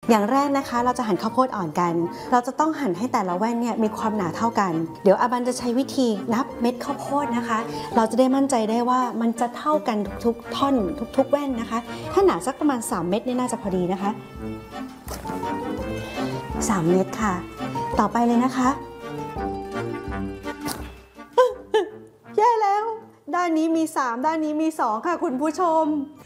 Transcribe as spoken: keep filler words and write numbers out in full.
อย่างแรกนะคะเราจะหั่นข้าวโพดอ่อนกันเราจะต้องหั่นให้แต่ละแว่นเนี่ยมีความหนาเท่ากันเดี๋ยวอาบันจะใช้วิธีนับเม็ดข้าวโพดนะคะเราจะได้มั่นใจได้ว่ามันจะเท่ากันทุกๆท่อนทุกๆแว่นนะคะถ้าหนาสักประมาณสามเม็ดนี่น่าจะพอดีนะคะสามเม็ดค่ะต่อไปเลยนะคะแย่แล้วด้านนี้มีสามด้านนี้มีสองค่ะคุณผู้ชม